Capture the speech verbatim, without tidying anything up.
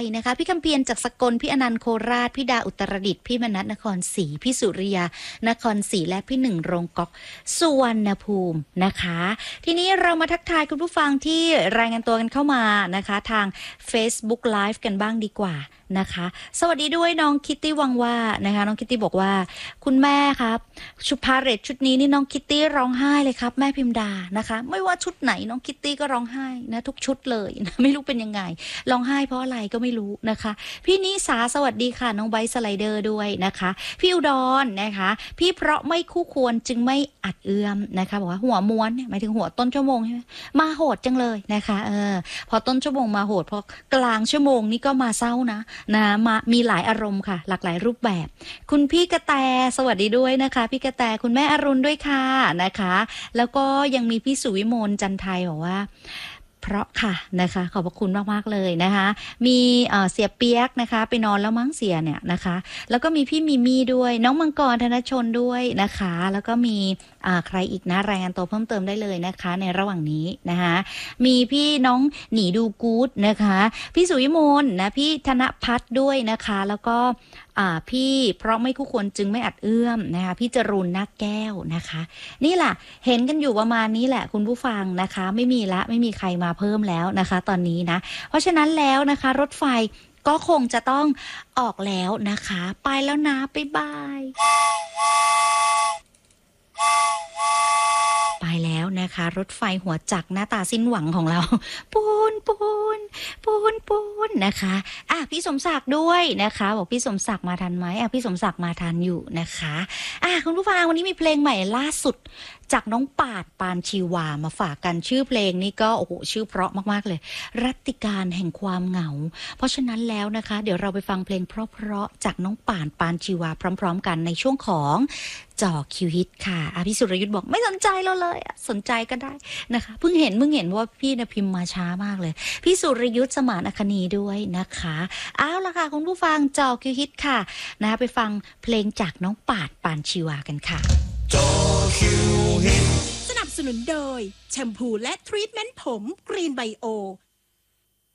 นะคะพี่คำเพียรจากสกลพี่อนันต์โคราชพี่ดาอุตรดิตถ์พี่มนัสนครศรีพี่สุริยานครศรีและพี่หนึ่งโรงก๊อกสุวรรณภูมินะคะทีนี้เรามาทักทายคุณผู้ฟังที่รายงานตัวกันเข้ามานะคะทาง Facebook Live กันบ้างดีกว่านะคะสวัสดีด้วยน้องคิตตี้วังว่านะคะน้องคิตตี้บอกว่าคุณแม่ครับชุดพาเหรดชุดนี้นี่น้องคิตตี้ร้องไห้เลยครับแม่พิมดานะคะไม่ว่าชุดไหนน้องคิตตี้ก็ร้องไห้นะทุกชุดเลยนะไม่รู้เป็นยังไงร้องไห้เพราะอะไรก็ไม่รู้นะคะพี่นิสาสวัสดีค่ะน้องไบสไลเดอร์ด้วยนะคะพี่อุดรนะคะพี่เพราะไม่คู่ควรจึงไม่อัดเอื้อมนะคะบอกว่าหัวม้วนเนี่ยหมายถึงหัวต้นชั่วโมงใช่ไหมมาโหดจังเลยนะคะเออพอต้นชั่วโมงมาโหดพอกลางชั่วโมงนี่ก็มาเศร้านะนะมามีหลายอารมณ์ค่ะหลากหลายรูปแบบคุณพี่กระแตสวัสดีด้วยนะคะพี่กระแตคุณแม่อรุณด้วยค่ะนะคะแล้วก็ยังมีพี่สุวิมลจันไทยบอกว่าเพราะค่ะนะคะขอบพระคุณมากๆเลยนะคะมีเอ่อเสียเปียกนะคะไปนอนแล้วมั้งเสียเนี่ยนะคะแล้วก็มีพี่มิมี่ด้วยน้องมังกรธนชนด้วยนะคะแล้วก็มีอ่าใครอีกนะรายงานตัวเพิ่มเติมได้เลยนะคะในระหว่างนี้นะคะมีพี่น้องหนีดูกู๊ดนะคะพี่สุวิมลนะพี่ธนพัฒน์ด้วยนะคะแล้วก็อ่าพี่เพราะไม่คู่ควรจึงไม่อัดเอื้อมนะคะพี่จรูนนักแก้วนะคะนี่แหละเห็นกันอยู่ประมาณนี้แหละคุณผู้ฟังนะคะไม่มีละไม่มีใครมาเพิ่มแล้วนะคะตอนนี้นะเพราะฉะนั้นแล้วนะคะรถไฟก็คงจะต้องออกแล้วนะคะไปแล้วนะบ๊ายบายไปแล้วนะคะรถไฟหัวจักรหน้าตาสิ้นหวังของเราปูนปูนปูนปูนนะคะอ่ะพี่สมศักดิ์ด้วยนะคะบอกพี่สมศักดิ์มาทันไหมอ่ะพี่สมศักดิ์มาทันอยู่นะคะอ่ะคุณผู้ฟังวันนี้มีเพลงใหม่ล่าสุดจากน้องปาดปานชีวามาฝากกันชื่อเพลงนี้ก็โอ้โหชื่อเพราะมากๆเลยรัตติการแห่งความเหงาเพราะฉะนั้นแล้วนะคะเดี๋ยวเราไปฟังเพลงเพราะๆจากน้องปาดปานชีวาพร้อมๆกันในช่วงของจ่อคิวฮิตค่ะอภิสุรยุทธ์บอกไม่สนใจเราเลยสนใจก็ได้นะคะเพิ่งเห็นเพิ่งเห็นว่าพี่นะพิมพ์มาช้ามากเลยพี่สุรยุทธ์สมานอัคนีด้วยนะคะเอาล่ะค่ะคุณผู้ฟังจ่อคิวฮิตค่ะนะคะไปฟังเพลงจากน้องปาดปานชีวากันค่ะสนับสนุนโดยแชมพูและทรีทเมนต์ผมกรีนไบโอ